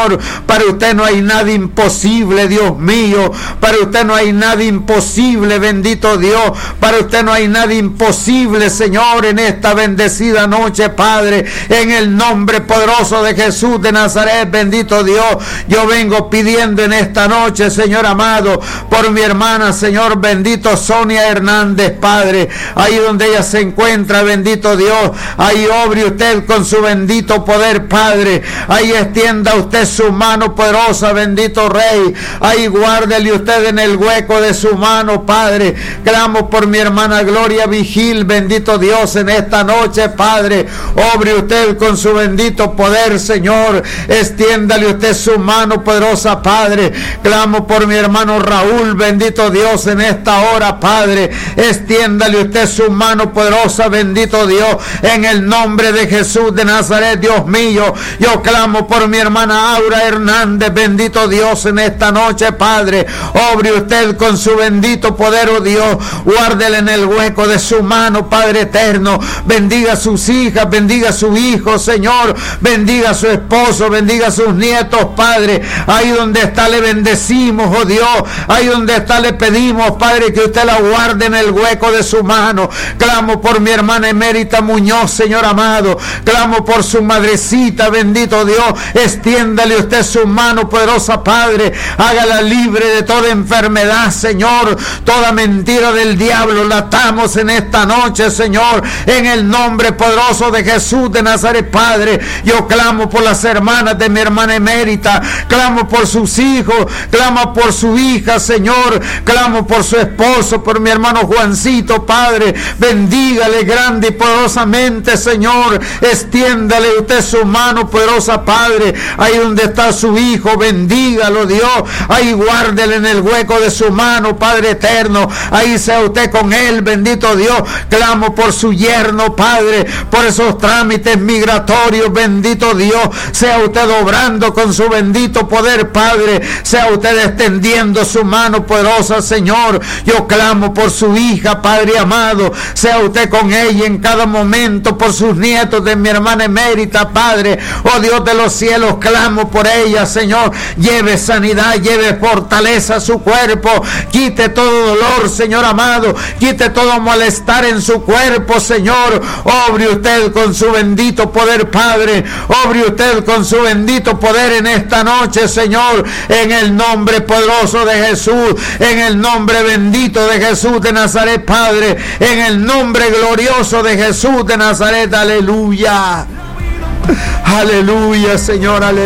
Señor. Para usted no hay nada imposible, Dios mío. Para usted no hay nada imposible, bendito Dios. Para usted no hay nada imposible, Señor, en esta bendecida noche, Padre. En el nombre poderoso de Jesús de Nazaret, bendito Dios. Yo vengo pidiendo en esta noche, Señor amado, por mi hermana, Señor bendito, Sonia Hernández, Padre. Ahí donde ella se encuentra, bendito Dios. Ahí obre usted con su bendito poder, Padre. Ahí extienda usted su mano poderosa, bendito Rey. Ahí guárdele usted en el hueco de su mano, Padre. Clamo por mi hermana Gloria Vigil, bendito Dios, en esta noche, Padre. Obre usted con su bendito poder, Señor. Extiéndale usted su mano poderosa, Padre. Clamo por mi hermano Raúl, bendito Dios, en esta hora, Padre. Extiéndale usted su mano poderosa, bendito Dios, en el nombre de Jesús de Nazaret, Dios mío. Yo clamo por mi hermana Aura Hernández, bendito Dios, en esta noche, Padre. Obre usted con su bendito poder, oh Dios. Guárdele en el hueco de su mano, Padre eterno. Bendiga a sus hijas, bendiga a su hijo, Señor. Bendiga a su esposo, bendiga a sus nietos, Padre. Ahí donde está le bendecimos, oh Dios. Ahí donde está le pedimos, Padre, que usted la guarde en el hueco de su mano. Clamo por mi hermana Emérita Muñoz, Señor amado. Clamo por su madrecita, bendito Dios. Extiéndale usted su mano poderosa, Padre. Hágala libre de toda enfermedad, Señor. Toda mentira del diablo la atamos en esta noche, Señor. En el nombre poderoso de Jesús de Nazaret, Padre. Yo clamo por las hermanas de mi hermana Emérita. Clamo por sus hijos. Clamo por su hija, Señor. Clamo por su esposo, por mi hermano Juancito, Padre. Bendígale grande y poderosamente, Señor. Extiéndale usted su mano poderosa, Padre. Ahí donde está su hijo, bendígalo, Dios. Ahí guárdele en el hueco de su mano, Padre eterno. Ahí sea usted con él, bendito Dios. Clamo por su yerno, Padre, por esos trámites migratorios, bendito Dios. Sea usted obrando con su bendito poder, Padre. Sea usted extendiendo su mano poderosa, Señor. Yo clamo por su hija, Padre amado. Sea usted con ella en cada momento, por sus nietos de mi hermana Emérita, Padre. Oh Dios de los cielos, clamo por ella, Señor. Lleve sanidad, lleve fortaleza a su cuerpo. Quite todo dolor, Señor amado. Quite todo malestar en su cuerpo, Señor. Obre usted con su bendito poder, Padre. Obre usted con su bendito poder en esta noche, Señor. En el nombre poderoso de Jesús. En el nombre bendito de Jesús de Nazaret, Padre. En el nombre glorioso de Jesús de Nazaret. Aleluya. Aleluya, Señor. Aleluya.